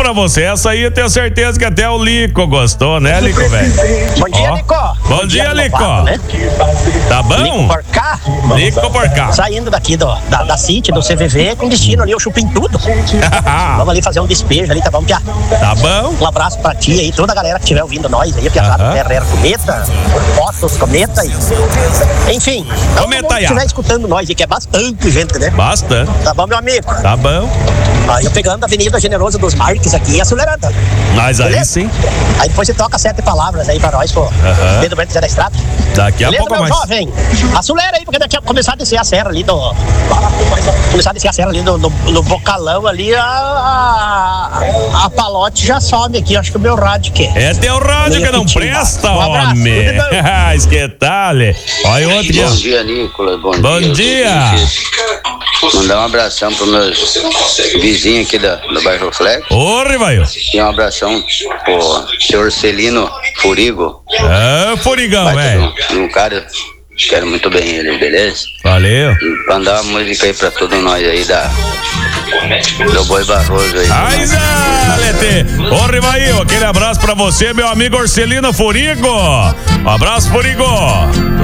pra você. Essa aí eu tenho certeza que até o Lico gostou, né, Lico, velho? Bom dia, Lico. Bom dia, Lico. Renovado, né? Tá bom? Lico por cá. Lico por cá. Saindo daqui da City, do CVV, com destino ali, o Chupim Tudo. Vamos ali fazer um despejo ali, tá bom, Pia? Tá bom. Um abraço pra ti aí, toda a galera que estiver ouvindo nós aí, Piazada, Ferreira Cometa, Postos Cometa e... Enfim, todo mundo que estiver escutando nós aí, que é bastante gente, né? Bastante. Tá bom, meu amigo? Tá bom. Aí eu pegando a Avenida Generoso dos Marques aqui e acelerando. Mas aí Beleza? sim. Aí depois você toca 7 palavras aí pra nós, pô. Pedro Branco Zé da Estrada. Daqui a Beleza, pouco meu mais. jovem? Acelera aí, porque daqui a começar a descer a serra ali do... Começar a descer a serra ali no Bocalão ali, a Palote já sobe aqui. Acho que o meu rádio quer. É teu rádio que não presta, Um abraço, homem. tudo bem? Esquetale. Olha outro aqui. Bom dia, Nicolas. Bom dia. Mandar um abração para meus vizinhos aqui do bairro Flex. Ô, Rivaio. E um abração pro senhor Celino Furigo. Furigão, velho. Um cara, quero muito bem ele, beleza? Valeu. E mandar uma música aí pra todos nós aí do Boi Barroso aí. Ai, Zalete. Ô, Rivaio, aquele abraço pra você, meu amigo Orcelino Furigo. Um abraço, Furigo.